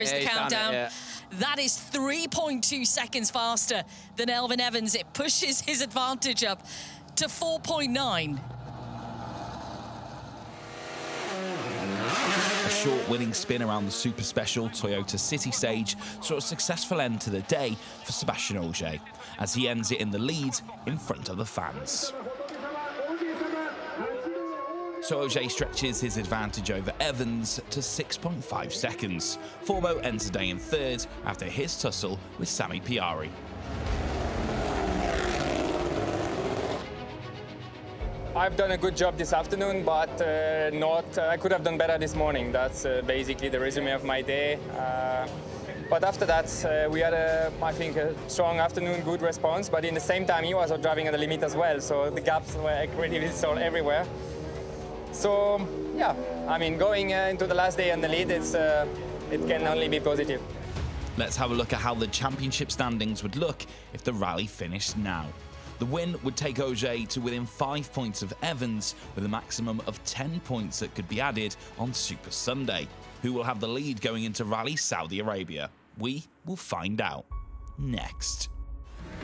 Is the countdown. That is 3.2 seconds faster than Elfyn Evans. It pushes his advantage up to 4.9. A short winning spin around the super special Toyota City stage saw a successful end to the day for Sébastien Ogier, as he ends it in the lead in front of the fans. So Ogier stretches his advantage over Evans to 6.5 seconds. Formeau ends the day in third after his tussle with Sami Piari. I've done a good job this afternoon, but I could have done better this morning. That's basically the resume of my day. But after that, we had, I think, a strong afternoon, good response. But in the same time, he was driving at the limit as well, so the gaps were really visible everywhere. So, yeah, I mean, going into the last day on the lead, it can only be positive. Let's have a look at how the championship standings would look if the rally finished now. The win would take Ogier to within 5 points of Evans, with a maximum of 10 points that could be added on Super Sunday. Who will have the lead going into Rally Saudi Arabia? We will find out next.